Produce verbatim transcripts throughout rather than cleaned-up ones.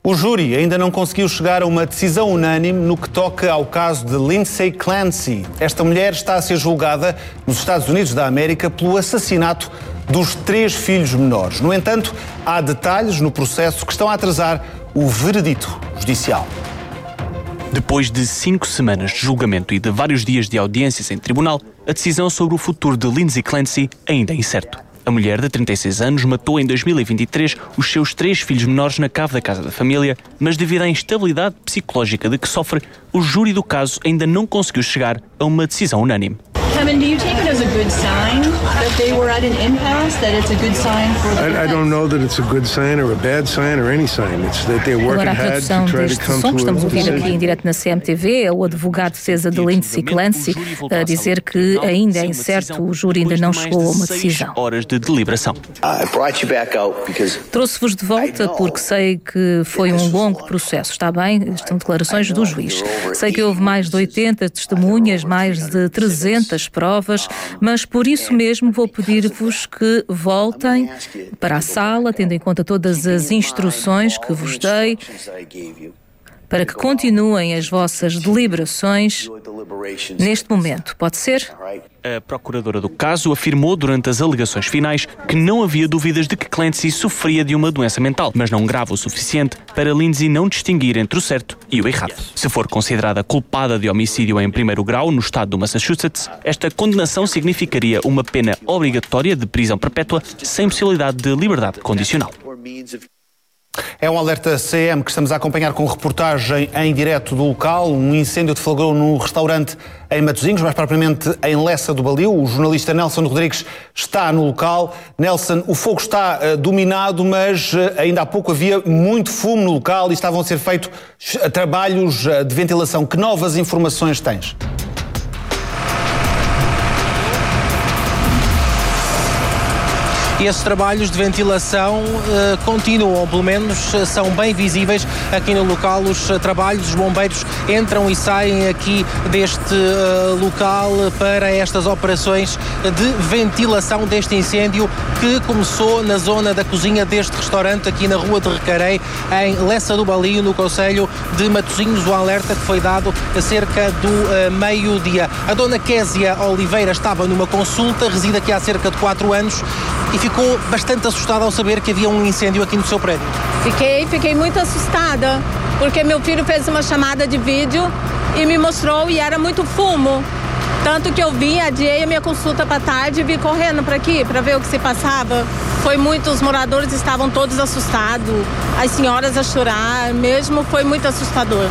O júri ainda não conseguiu chegar a uma decisão unânime no que toca ao caso de Lindsay Clancy. Esta mulher está a ser julgada nos Estados Unidos da América pelo assassinato dos três filhos menores. No entanto, há detalhes no processo que estão a atrasar o veredito judicial. Depois de cinco semanas de julgamento e de vários dias de audiências em tribunal, a decisão sobre o futuro de Lindsay Clancy ainda é incerto. A mulher de trinta e seis anos matou em dois mil e vinte e três os seus três filhos menores na cave da casa da família, mas devido à instabilidade psicológica de que sofre, o júri do caso ainda não conseguiu chegar a uma decisão unânime. Kevin, do you take it as a good sign that they were at an impasse, that it's a good sign for the I, I don't know that it's a good sign or a bad sign or any sign. It's that they're working hard to try to come to a som que estamos a ouvir aqui em direto na C M T V é o advogado de defesa de Lindsay Clancy a dizer que ainda é incerto, o júri ainda não chegou a uma decisão. Horas de deliberação. Trouxe-vos de volta porque sei que foi um longo processo. Está bem? Estão declarações do juiz. Sei que houve mais de oitenta testemunhas, mais de trezentas provas, mas por isso mesmo vou pedir-vos que voltem para a sala, tendo em conta todas as instruções que vos dei, para que continuem as vossas deliberações neste momento. Pode ser? A procuradora do caso afirmou durante as alegações finais que não havia dúvidas de que Clancy sofria de uma doença mental, mas não grave o suficiente para Lindsay não distinguir entre o certo e o errado. Se for considerada culpada de homicídio em primeiro grau no estado do Massachusetts, esta condenação significaria uma pena obrigatória de prisão perpétua sem possibilidade de liberdade condicional. É um alerta C M que estamos a acompanhar com reportagem em direto do local. Um incêndio deflagrou num restaurante em Matosinhos, mais propriamente em Lessa do Balio. O jornalista Nelson Rodrigues está no local. Nelson, o fogo está uh, dominado, mas uh, ainda há pouco havia muito fumo no local e estavam a ser feitos uh, trabalhos uh, de ventilação. Que novas informações tens? E esses trabalhos de ventilação uh, continuam, ou pelo menos uh, são bem visíveis aqui no local. Os uh, trabalhos, os bombeiros entram e saem aqui deste uh, local para estas operações de ventilação deste incêndio que começou na zona da cozinha deste restaurante aqui na Rua de Recarei, em Lessa do Balio, no concelho de Matosinhos. O alerta que foi dado a cerca do uh, meio-dia. A dona Késia Oliveira estava numa consulta, reside aqui há cerca de quatro anos e ficou bastante assustada ao saber que havia um incêndio aqui no seu prédio. Fiquei, fiquei muito assustada, porque meu filho fez uma chamada de vídeo e me mostrou e era muito fumo. Tanto que eu vim, adiei a minha consulta para tarde e vim correndo para aqui, para ver o que se passava. Foi muito, os moradores estavam todos assustados, as senhoras a chorar, mesmo foi muito assustador.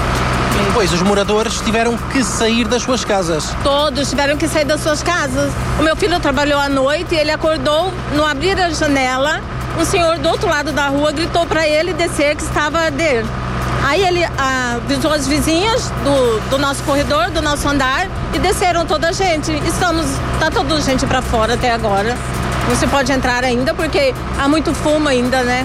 Pois, os moradores tiveram que sair das suas casas. Todos tiveram que sair das suas casas. O meu filho trabalhou à noite e ele acordou, no abrir a janela, um senhor do outro lado da rua gritou para ele descer que estava a arder. Aí ele avisou as vizinhas do, do nosso corredor, do nosso andar, e desceram toda a gente. Estamos, tá toda a gente para fora até agora. Não se pode entrar ainda porque há muito fumo ainda, né?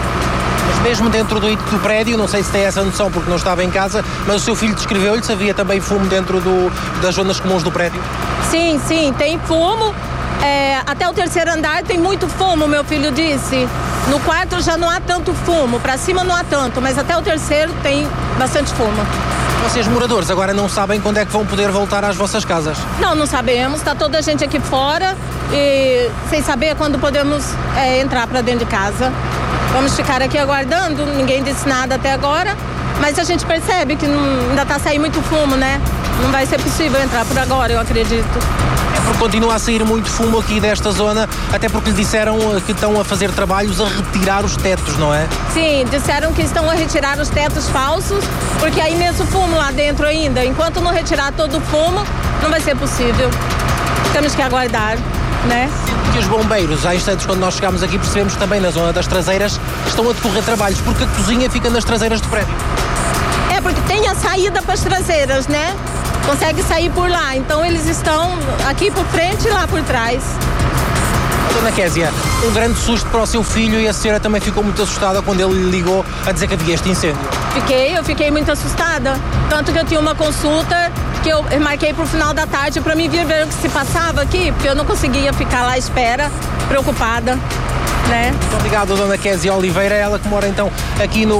Mas mesmo dentro do, do prédio, não sei se tem essa noção porque não estava em casa, mas o seu filho descreveu-lhe se havia também fumo dentro do, das zonas comuns do prédio? Sim, sim, tem fumo. É, até o terceiro andar tem muito fumo, meu filho disse. No quarto já não há tanto fumo, para cima não há tanto, mas até o terceiro tem bastante fumo. Vocês moradores agora não sabem quando é que vão poder voltar às vossas casas? Não, não sabemos, está toda a gente aqui fora e sem saber quando podemos é, entrar para dentro de casa. Vamos ficar aqui aguardando, ninguém disse nada até agora, mas a gente percebe que não, ainda está saindo muito fumo, né? Não vai ser possível entrar por agora, eu acredito. É porque continua a sair muito fumo aqui desta zona, até porque lhe disseram que estão a fazer trabalhos a retirar os tetos, não é? Sim, disseram que estão a retirar os tetos falsos, porque há imenso fumo lá dentro ainda. Enquanto não retirar todo o fumo, não vai ser possível. Temos que aguardar, né? E os bombeiros, há instantes quando nós chegámos aqui, percebemos que também na zona das traseiras estão a decorrer trabalhos, porque a cozinha fica nas traseiras do prédio. É, porque tem a saída para as traseiras, né? Consegue sair por lá, então eles estão aqui por frente e lá por trás. Dona Késia, um grande susto para o seu filho e a senhora também ficou muito assustada quando ele lhe ligou a dizer que havia este incêndio. Fiquei, eu fiquei muito assustada, tanto que eu tinha uma consulta que eu marquei para o final da tarde para mim vir ver o que se passava aqui, porque eu não conseguia ficar lá à espera, preocupada, né? Muito obrigado, Dona Késia Oliveira, ela que mora então aqui no